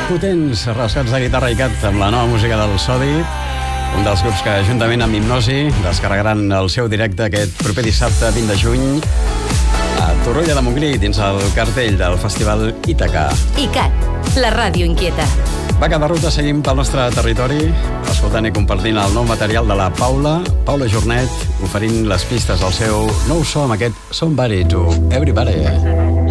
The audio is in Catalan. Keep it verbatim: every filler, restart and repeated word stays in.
Potents rascats de guitarra i cat amb la nova música del Sodi, un dels grups que, juntament amb Hipnosi, descarregaran el seu directe aquest proper dissabte vint de juny a Torroella de Montgrí, dins el cartell del Festival Ítaca. ICAT, la ràdio inquieta. Va, cada ruta seguim pel nostre territori, escoltant i compartint el nou material de la Paula, Paula Jornet, oferint les pistes al seu nou so amb aquest Somebody to Everybody.